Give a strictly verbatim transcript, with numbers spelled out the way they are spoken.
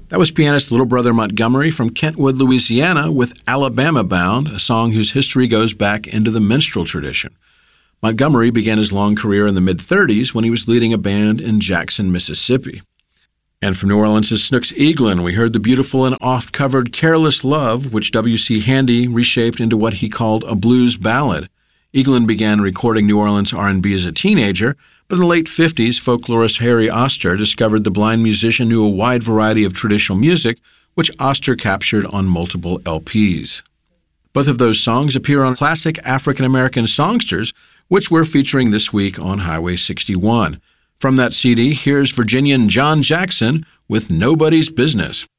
That was pianist Little Brother Montgomery from Kentwood, Louisiana, with Alabama Bound, a song whose history goes back into the minstrel tradition. Montgomery began his long career in the mid-thirties when he was leading a band in Jackson, Mississippi. And from New Orleans' Snooks Eaglin, we heard the beautiful and oft-covered Careless Love, which W C Handy reshaped into what he called a blues ballad. Eaglin began recording New Orleans R and B as a teenager, but in the late fifties, folklorist Harry Oster discovered the blind musician knew a wide variety of traditional music, which Oster captured on multiple L Ps. Both of those songs appear on Classic African-American Songsters, which we're featuring this week on Highway sixty-one. From that C D, here's Virginian John Jackson with Nobody's Business.